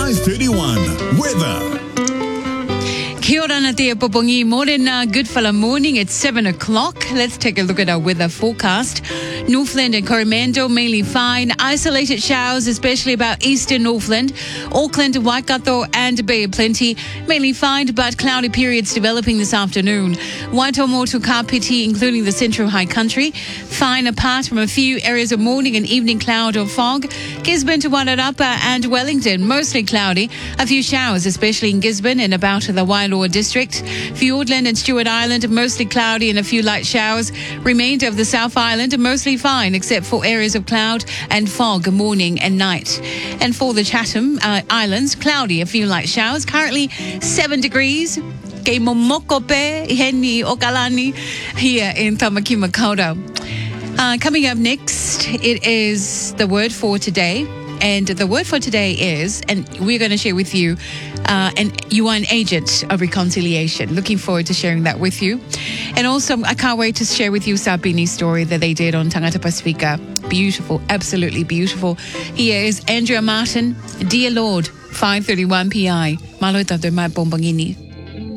5:31. Weather. Kia ora na te popongi morena, good fella morning. It's 7 o'clock. Let's take a look at our weather forecast. Northland and Coromandel, mainly fine. Isolated showers, especially about eastern Northland. Auckland, Waikato and Bay of Plenty, mainly fine, but cloudy periods developing this afternoon. Waitomo to Kapiti, including the central high country, fine apart from a few areas of morning and evening cloud or fog. Gisborne to Wairarapa and Wellington, mostly cloudy. A few showers, especially in Gisborne and about the Wailoa district. Fiordland and Stewart Island, mostly cloudy and a few light showers. Remainder of the South Island, mostly fine, except for areas of cloud and fog morning and night. And for the Chatham Islands, cloudy, a few light showers. Currently 7 degrees. Kei momokope, heni okalani, here in Tamaki Makaurau. Coming up next, it is the word for today. And the word for today is, and we're going to share with you, and you are an agent of reconciliation. Looking forward to sharing that with you. And also, I can't wait to share with you Sabini's story that they did on Tangata Pasifika. Beautiful, absolutely beautiful. Here is Andrea Martin, Dear Lord, 5:31 p.m. Malo tato mai bombangini.